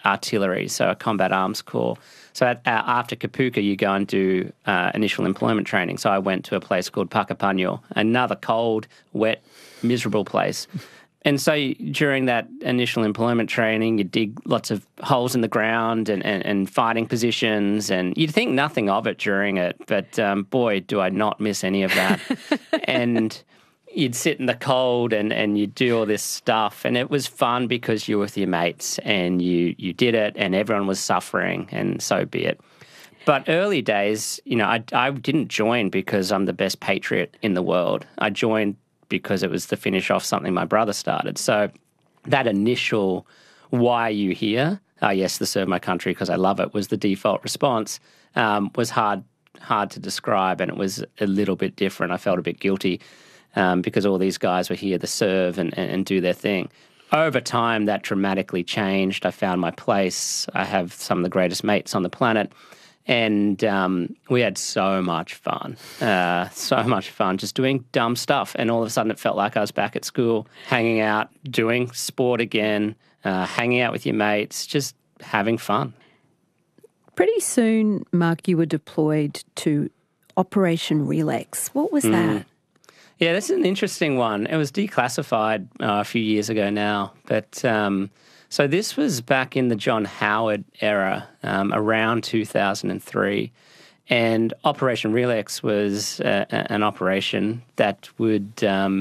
artillery, so a combat arms corps. So after Kapuka, you go and do initial employment training. So I went to a place called Puckapunyal, another cold, wet, miserable place. And so during that initial employment training, you dig lots of holes in the ground and fighting positions, and you'd think nothing of it during it, but boy, do I not miss any of that. And you'd sit in the cold and you'd do all this stuff, and it was fun because you were with your mates and you did it and everyone was suffering, and so be it. But early days, I didn't join because I'm the best patriot in the world. I joined because it was to finish off something my brother started. So that initial, why are you here? Yes, to serve my country because I love it, was the default response, was hard to describe, and it was a little bit different. I felt a bit guilty because all these guys were here to serve and do their thing. Over time, that dramatically changed. I found my place. I have some of the greatest mates on the planet. And we had so much fun just doing dumb stuff. And all of a sudden it felt like I was back at school, hanging out, doing sport again, hanging out with your mates, just having fun. Pretty soon, Mark, you were deployed to Operation Relax. What was that? Yeah, this is an interesting one. It was declassified a few years ago now, but so this was back in the John Howard era, around 2003, and Operation Relax was an operation that would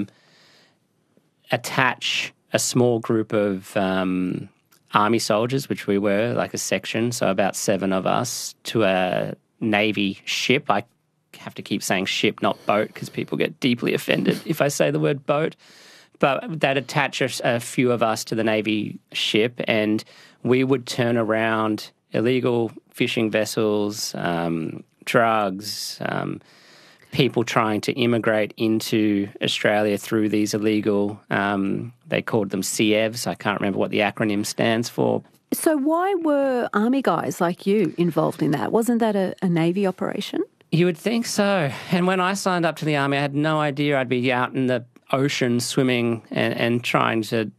attach a small group of Army soldiers, which we were, like a section, so about 7 of us, to a Navy ship. I have to keep saying ship, not boat, because people get deeply offended if I say the word boat. But they'd attach a few of us to the Navy ship, and we would turn around illegal fishing vessels, drugs, people trying to immigrate into Australia through these illegal, they called them CEVs. I can't remember what the acronym stands for. So why were Army guys like you involved in that? Wasn't that a Navy operation? You would think so. And when I signed up to the Army, I had no idea I'd be out in the ocean swimming and trying to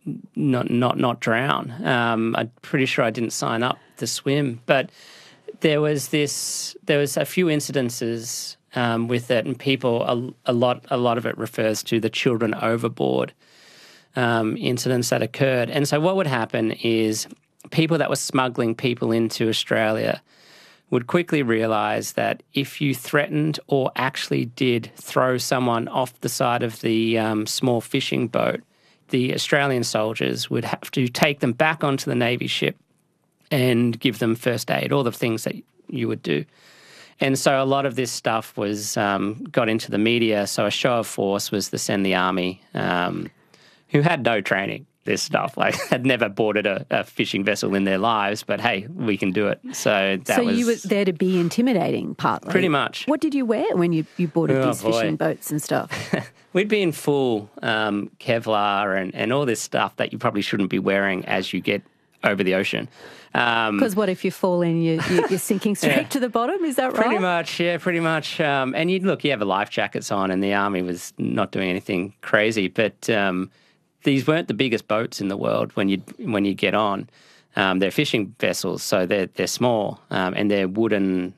not drown. I'm pretty sure I didn't sign up to swim, but there was a few incidences with it, and people, a lot of it refers to the children overboard incidents that occurred. And so what would happen is people that were smuggling people into Australia would quickly realise that if you threatened or actually did throw someone off the side of the small fishing boat, the Australian soldiers would have to take them back onto the Navy ship and give them first aid, all the things that you would do. And so a lot of this stuff was got into the media, so a show of force was to send the Army, who had no training, this stuff, like had never boarded a fishing vessel in their lives, but hey, we can do it. So you were there to be intimidating, partly? Pretty much. What did you wear when you boarded these fishing boats and stuff? We'd be in full Kevlar and all this stuff that you probably shouldn't be wearing as you get over the ocean. Because what if you fall in, you're sinking straight to the bottom, is that right? Pretty much. And you have life jackets on, and the Army was not doing anything crazy, but these weren't the biggest boats in the world when you get on. They're fishing vessels, so they're small, and they're wooden,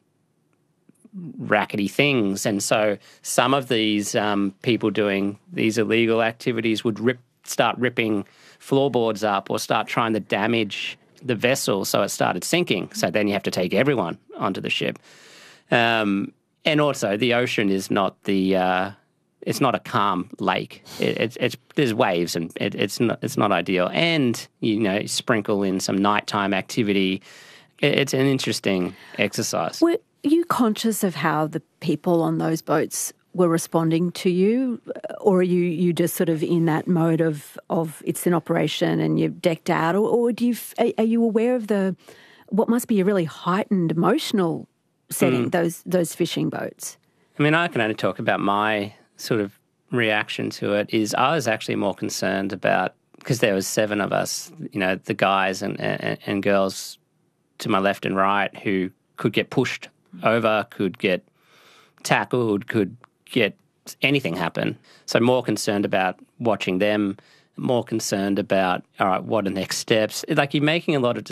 rackety things. And so some of these people doing these illegal activities would start ripping floorboards up or start trying to damage the vessel, so it started sinking. So then you have to take everyone onto the ship. And also, the ocean is not it's not a calm lake. There's waves, and it's not ideal. And sprinkle in some nighttime activity. It's an interesting exercise. Were you conscious of how the people on those boats were responding to you, or are you just sort of in that mode of it's an operation and you're decked out, or are you aware of what must be a really heightened emotional setting, those fishing boats? I mean, I can only talk about my sort of reaction to it. Is I was actually more concerned about, because there was 7 of us, the guys and girls to my left and right who could get pushed over, could get tackled, could get anything happen. So more concerned about watching them, more concerned about, all right, what are the next steps? Like, you're making a lot of